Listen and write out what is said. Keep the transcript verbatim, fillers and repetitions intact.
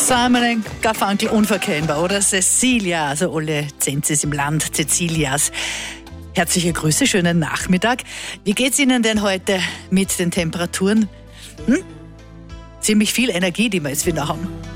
Simon Garfunkel, unverkennbar, oder? Cecilia, also alle Zenzis im Land Cecilias. Herzliche Grüße, schönen Nachmittag. Wie geht's Ihnen denn heute mit den Temperaturen? Hm? Ziemlich viel Energie, die wir jetzt wieder haben.